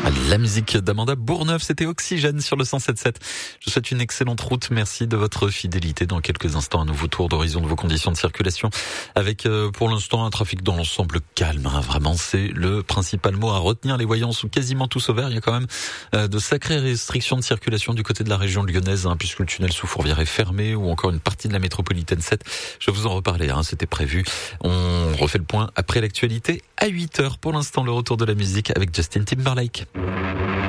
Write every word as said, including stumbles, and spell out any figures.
La musique d'Amanda Bourneuf, c'était Oxygène sur le cent sept sept. Je vous souhaite une excellente route. Merci de votre fidélité. Dans quelques instants, un nouveau tour d'horizon de vos conditions de circulation avec euh, pour l'instant un trafic dans l'ensemble calme. Hein. Vraiment, c'est le principal mot à retenir. Les voyants sont quasiment tous au vert. Il y a quand même euh, de sacrées restrictions de circulation du côté de la région lyonnaise, hein, puisque le tunnel sous Fourvière est fermé ou encore une partie de la métropolitaine sept. Je vais vous en reparler, hein, c'était prévu. On refait le point après l'actualité à huit heures. Pour l'instant, le retour de la musique avec Justin Timberlake.